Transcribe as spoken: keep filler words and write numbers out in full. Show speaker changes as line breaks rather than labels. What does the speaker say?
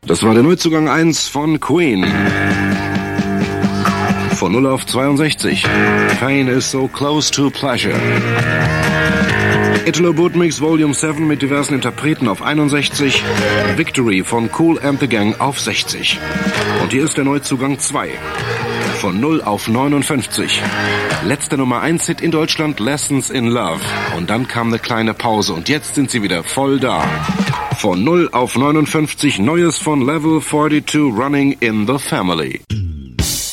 Das war der Neuzugang eins von Queen. Von null auf zweiundsechzig. Pain is so close to pleasure. Italo Bootmix Volume sieben mit diversen Interpreten auf einundsechzig. Victory von Kool and the Gang auf sechzig. Und hier ist der Neuzugang zwei. Von null auf neunundfünfzig. Letzter Nummer eins Hit in Deutschland, Lessons in Love. Und dann kam eine kleine Pause und jetzt sind sie wieder voll da. Von null auf neunundfünfzig, Neues von Level zweiundvierzig, Running in the Family.